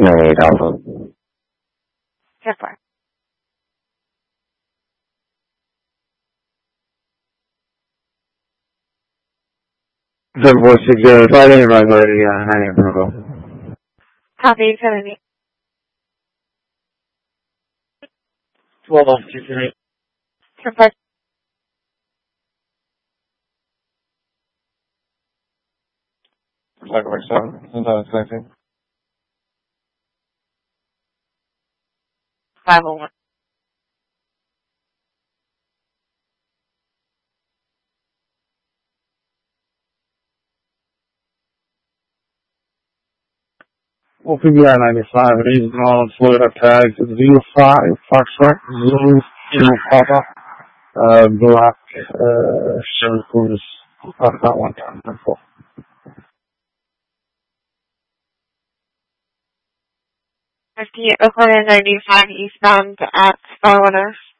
98,000. Zipper. The voice is right in regularly, hang it. Copy utility. 12 off 238. Zipper. Like 7, sometimes 19. 501. Well, PBI 95, it is on Florida tags 05, Foxtrot, Zulu, Papa, Black, Sherry Cruise, about 1 time, 4. 58 Oakland 95 eastbound at Starwater.